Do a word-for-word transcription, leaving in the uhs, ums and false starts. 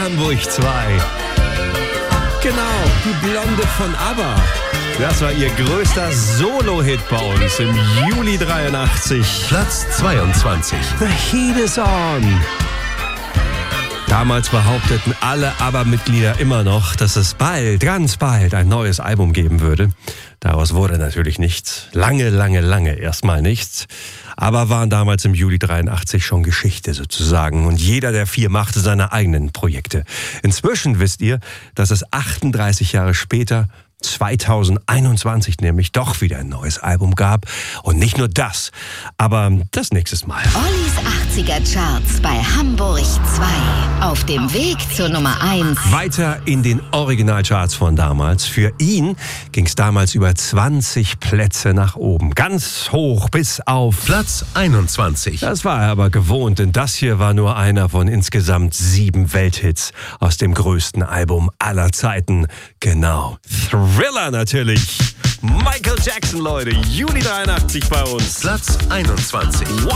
Hamburg zwei. Genau, die Blonde von ABBA. Das war ihr größter Solo-Hit bei uns im Juli dreiundachtzig. Platz zweiundzwanzig. The Heat is on. Damals behaupteten alle ABBA-Mitglieder immer noch, dass es bald, ganz bald ein neues Album geben würde. Daraus wurde natürlich nichts. Lange, lange, lange erstmal nichts. Aber waren damals im Juli dreiundachtzig schon Geschichte sozusagen. Und jeder der vier machte seine eigenen Projekte. Inzwischen wisst ihr, dass es achtunddreißig Jahre später, zweitausendeinundzwanzig nämlich, doch wieder ein neues Album gab. Und nicht nur das, aber das nächstes Mal. Ollis achtziger Charts bei Hamburg zwei. Auf dem Weg zur Nummer eins. Weiter in den Originalcharts von damals. Für ihn ging es damals über zwanzig Plätze nach oben. Ganz hoch bis auf Platz einundzwanzig. Das war er aber gewohnt, denn das hier war nur einer von insgesamt sieben Welthits aus dem größten Album aller Zeiten. Genau. Thriller natürlich. Michael Jackson, Leute. Juli dreiundachtzig bei uns. Platz einundzwanzig.